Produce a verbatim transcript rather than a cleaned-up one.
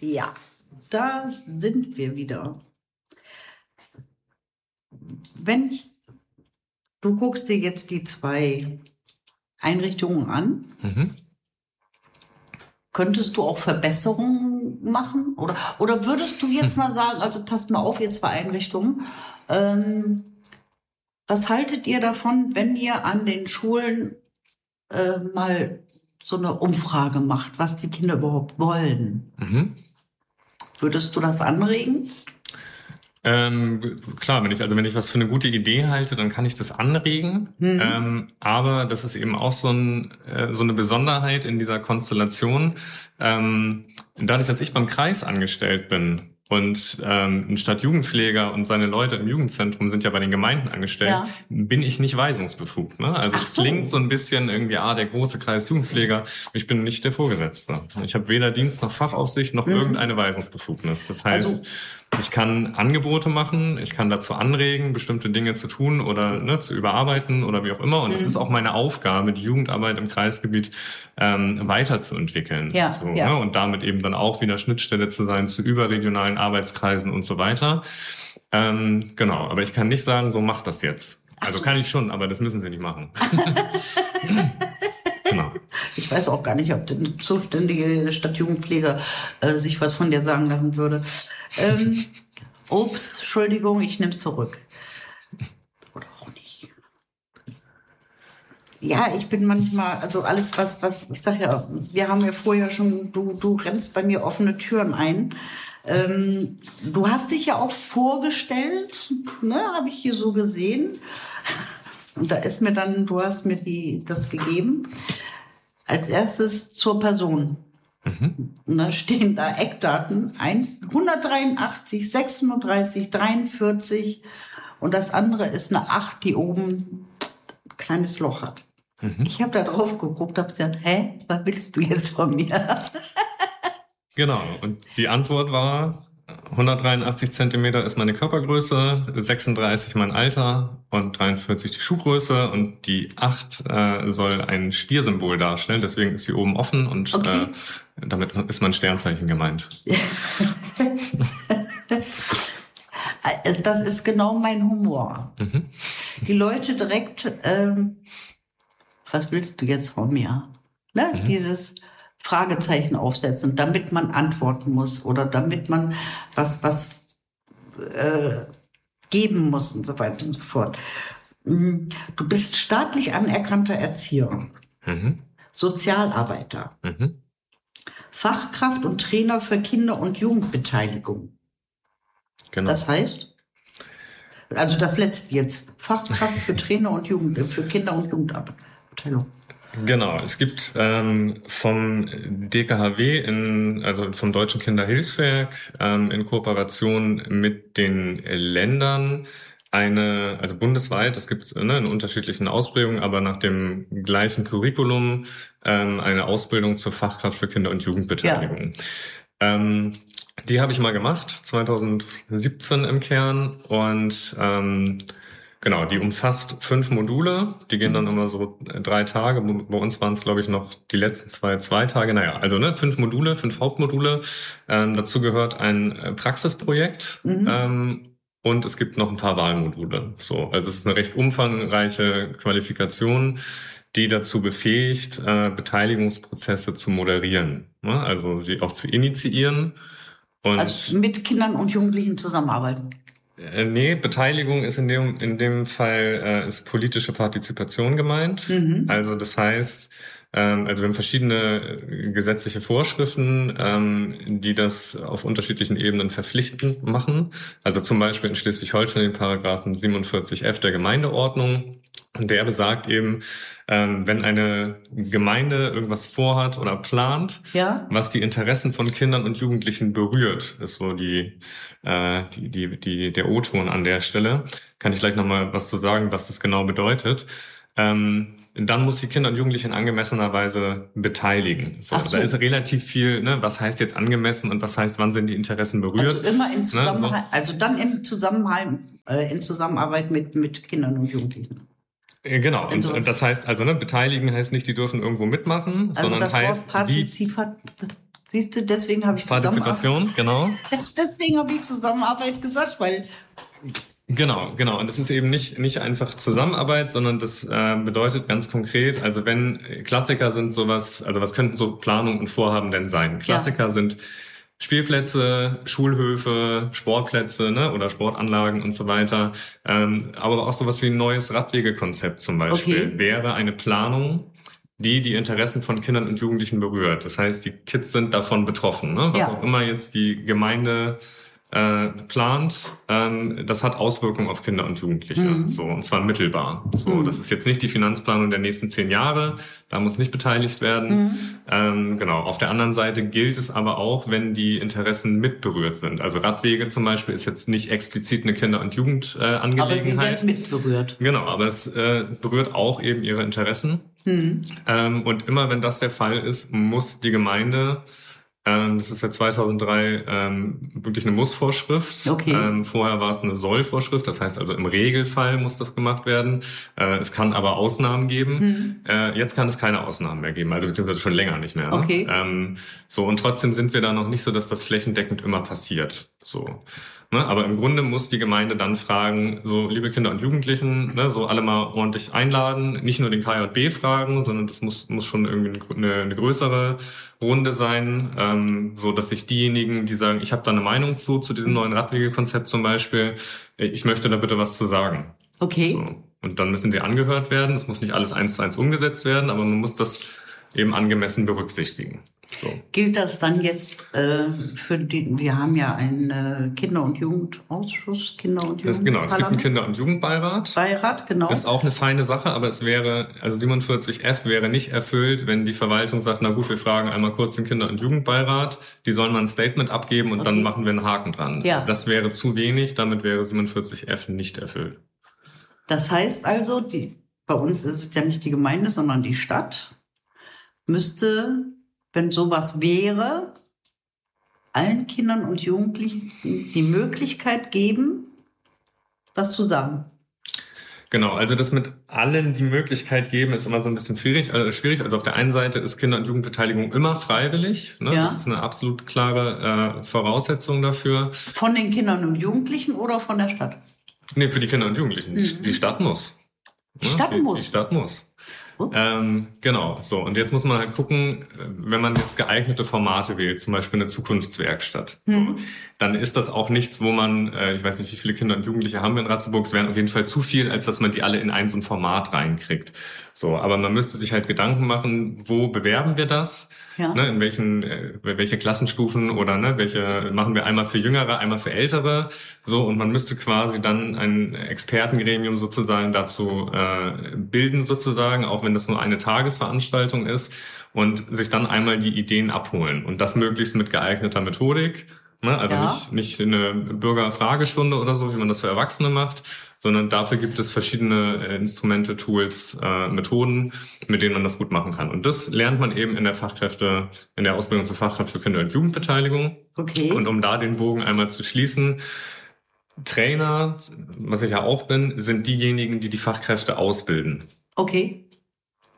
Ja, da sind wir wieder. Wenn ich, du guckst dir jetzt die zwei Einrichtungen an, Mhm. könntest du auch Verbesserungen machen? Oder, oder würdest du jetzt mal sagen, also passt mal auf, ihr zwei Einrichtungen, ähm, was haltet ihr davon, wenn ihr an den Schulen äh, mal so eine Umfrage macht, was die Kinder überhaupt wollen? Mhm. Würdest du das anregen? Ähm, klar, wenn ich, also wenn ich was für eine gute Idee halte, dann kann ich das anregen. Mhm. Ähm, aber das ist eben auch so, ein, äh, so eine Besonderheit in dieser Konstellation. Ähm, dadurch, dass ich beim Kreis angestellt bin und ähm, ein Stadtjugendpfleger und seine Leute im Jugendzentrum sind ja bei den Gemeinden angestellt, Ja. bin ich nicht weisungsbefugt. Ne? Also Ach es so. klingt so ein bisschen irgendwie, ah, der große Kreisjugendpfleger. Ich bin nicht der Vorgesetzte. Ich habe weder Dienst noch Fachaufsicht noch Mhm. irgendeine Weisungsbefugnis. Das heißt, Also- ich kann Angebote machen, ich kann dazu anregen, bestimmte Dinge zu tun oder ne, zu überarbeiten oder wie auch immer. Und es Mhm. ist auch meine Aufgabe, die Jugendarbeit im Kreisgebiet ähm, weiterzuentwickeln. Ja, so, ja. Ne? Und damit eben dann auch wieder Schnittstelle zu sein zu überregionalen Arbeitskreisen und so weiter. Ähm, genau, aber ich kann nicht sagen, so mach das jetzt. Ach Also so. kann ich schon, aber das müssen sie nicht machen. Genau. Ich weiß auch gar nicht, ob der zuständige Stadtjugendpfleger äh, sich was von dir sagen lassen würde. Ähm, ups, Entschuldigung, ich nehme es zurück. Oder auch nicht. Ja, ich bin manchmal, also alles, was, was, ich sag ja, wir haben ja vorher schon, du, du rennst bei mir offene Türen ein. Ähm, du hast dich ja auch vorgestellt, ne, habe ich hier so gesehen. Und da ist mir dann, du hast mir die, das gegeben. Als erstes zur Person. Mhm. Und da stehen da Eckdaten eins, hundertdreiundachtzig, sechsunddreißig, dreiundvierzig und das andere ist eine acht, die oben ein kleines Loch hat. Mhm. Ich habe da drauf geguckt, habe gesagt, hä, was willst du jetzt von mir? Genau, und die Antwort war, hundertdreiundachtzig Zentimeter ist meine Körpergröße, sechsunddreißig mein Alter und dreiundvierzig die Schuhgröße und die acht äh, soll ein Stiersymbol darstellen, deswegen ist sie oben offen und Okay. äh, damit ist mein Sternzeichen gemeint. Das ist genau mein Humor. Mhm. Die Leute direkt, ähm, was willst du jetzt von mir? Ne? Mhm. Dieses Fragezeichen aufsetzen, damit man antworten muss oder damit man was, was äh, geben muss und so weiter und so fort. Du bist staatlich anerkannter Erzieher, Mhm. Sozialarbeiter, Mhm. Fachkraft und Trainer für Kinder- und Jugendbeteiligung. Genau. Das heißt, also das letzte jetzt, Fachkraft für Trainer und Jugend, für Kinder- und Jugendbeteiligung. Genau, es gibt ähm, vom D K H W, in, also vom Deutschen Kinderhilfswerk, ähm, in Kooperation mit den Ländern eine, also bundesweit, es gibt ne, in unterschiedlichen Ausprägungen, aber nach dem gleichen Curriculum ähm, eine Ausbildung zur Fachkraft für Kinder- und Jugendbeteiligung. Ja. Ähm, die habe ich mal gemacht, zwanzig siebzehn im Kern und ähm, genau, die umfasst fünf Module, die gehen dann immer so drei Tage. Bei uns waren es, glaube ich, noch die letzten zwei, zwei Tage. Naja, also ne, fünf Module, fünf Hauptmodule. Ähm, dazu gehört ein Praxisprojekt Mhm. ähm, und es gibt noch ein paar Wahlmodule. So, also es ist eine recht umfangreiche Qualifikation, die dazu befähigt, äh, Beteiligungsprozesse zu moderieren, ne? Also sie auch zu initiieren. Und also mit Kindern und Jugendlichen zusammenarbeiten. Äh, nee, Beteiligung ist in dem in dem Fall äh, ist politische Partizipation gemeint. Mhm. Also das heißt, ähm, also wir haben verschiedene äh, gesetzliche Vorschriften, ähm, die das auf unterschiedlichen Ebenen verpflichtend machen. Also zum Beispiel in Schleswig-Holstein den Paragraphen siebenundvierzig f der Gemeindeordnung. Und der besagt eben, ähm, wenn eine Gemeinde irgendwas vorhat oder plant, Ja. was die Interessen von Kindern und Jugendlichen berührt, ist so die, äh, die, die, die, der O-Ton an der Stelle. Kann ich gleich nochmal was zu sagen, was das genau bedeutet. Ähm, dann muss die Kinder und Jugendlichen in angemessener Weise beteiligen. So, Ach so. Da ist relativ viel, ne, was heißt jetzt angemessen und was heißt, wann sind die Interessen berührt. Also immer in Zusammenhang, Ne, so. also dann in Zusammenhang, äh, in Zusammenarbeit mit, mit Kindern und Jugendlichen. Genau, und, und das heißt, also ne, beteiligen heißt nicht, die dürfen irgendwo mitmachen, Also sondern das heißt, Wort wie... Siehst du, deswegen habe ich Partizipation, genau. Deswegen habe ich Zusammenarbeit gesagt, weil Genau, genau. Und das ist eben nicht nicht einfach Zusammenarbeit, sondern das äh, bedeutet ganz konkret, also wenn Klassiker sind sowas, also was könnten so Planung und Vorhaben denn sein? Klassiker ja. sind Spielplätze, Schulhöfe, Sportplätze, ne, oder Sportanlagen und so weiter. Ähm, aber auch sowas wie ein neues Radwegekonzept zum Beispiel okay. wäre eine Planung, die die Interessen von Kindern und Jugendlichen berührt. Das heißt, die Kids sind davon betroffen, ne? Was ja. auch immer jetzt die Gemeinde äh, plant, ähm, das hat Auswirkungen auf Kinder und Jugendliche. Mhm. So, und zwar mittelbar. So, mhm. das ist jetzt nicht die Finanzplanung der nächsten zehn Jahre, da muss nicht beteiligt werden. Mhm. Ähm, genau. Auf der anderen Seite gilt es aber auch, wenn die Interessen mitberührt sind. Also Radwege zum Beispiel ist jetzt nicht explizit eine Kinder- und Jugendangelegenheit. Äh, aber sie wird mitberührt. Genau, aber es äh, berührt auch eben ihre Interessen. Mhm. Ähm, und immer wenn das der Fall ist, muss die Gemeinde, ähm, das ist ja zweitausenddrei ähm, wirklich eine Muss-Vorschrift. Okay. Ähm, vorher war es eine Soll-Vorschrift, das heißt also im Regelfall muss das gemacht werden. Äh, es kann aber Ausnahmen geben. Mhm. Äh, jetzt kann es keine Ausnahmen mehr geben, also beziehungsweise schon länger nicht mehr. Okay. Ne? Ähm, so, und trotzdem sind wir da noch nicht so, dass das flächendeckend immer passiert. So. Ne, aber im Grunde muss die Gemeinde dann fragen, so liebe Kinder und Jugendlichen, ne, so alle mal ordentlich einladen, nicht nur den K J B fragen, sondern das muss muss schon irgendwie eine, eine größere Runde sein, ähm, so dass sich diejenigen, die sagen, ich habe da eine Meinung zu zu diesem neuen Radwegekonzept zum Beispiel, ich möchte da bitte was zu sagen. Okay. So. Und dann müssen die angehört werden. Es muss nicht alles eins zu eins umgesetzt werden, aber man muss das eben angemessen berücksichtigen. So. Gilt das dann jetzt äh, für die, wir haben ja einen äh, Kinder- und Jugendausschuss, Kinder- und Jugend. Das, genau, es gibt einen Kinder- und Jugendbeirat. Beirat, genau. Das ist auch eine feine Sache, aber es wäre, also siebenundvierzig F wäre nicht erfüllt, wenn die Verwaltung sagt, na gut, wir fragen einmal kurz den Kinder- und Jugendbeirat, die sollen mal ein Statement abgeben und okay. dann machen wir einen Haken dran. Ja. Das wäre zu wenig, damit wäre siebenundvierzig F nicht erfüllt. Das heißt also, die, bei uns ist es ja nicht die Gemeinde, sondern die Stadt, müsste, wenn sowas wäre, allen Kindern und Jugendlichen die Möglichkeit geben, was zu sagen. Genau, also das mit allen die Möglichkeit geben, ist immer so ein bisschen schwierig. Also, schwierig. also auf der einen Seite ist Kinder- und Jugendbeteiligung immer freiwillig. Ne? Ja. Das ist eine absolut klare äh, Voraussetzung dafür. Von den Kindern und Jugendlichen oder von der Stadt? Nee, für die Kinder und Jugendlichen. Mhm. Die Stadt muss. Die Stadt die, muss? Die Stadt muss. Ähm, genau, so. Und jetzt muss man halt gucken, wenn man jetzt geeignete Formate wählt, zum Beispiel eine Zukunftswerkstatt, mhm. so, dann ist das auch nichts, wo man, äh, ich weiß nicht, wie viele Kinder und Jugendliche haben wir in Ratzeburg, es wären auf jeden Fall zu viel, als dass man die alle in ein so ein Format reinkriegt. So, aber man müsste sich halt Gedanken machen, wo bewerben wir das? Ja. Ne, in welchen, äh, welche Klassenstufen oder ne, welche machen wir einmal für Jüngere, einmal für Ältere, so, und man müsste quasi dann ein Expertengremium sozusagen dazu äh, bilden sozusagen, auch wenn das nur eine Tagesveranstaltung ist, und sich dann einmal die Ideen abholen und das möglichst mit geeigneter Methodik. Ne? Also ja. nicht, nicht eine Bürgerfragestunde oder so, wie man das für Erwachsene macht, sondern dafür gibt es verschiedene äh, Instrumente, Tools, äh, Methoden, mit denen man das gut machen kann. Und das lernt man eben in der Fachkräfte, in der Ausbildung zur Fachkraft für Kinder- und Jugendbeteiligung. Okay. Und um da den Bogen einmal zu schließen, Trainer, was ich ja auch bin, sind diejenigen, die die Fachkräfte ausbilden. Okay.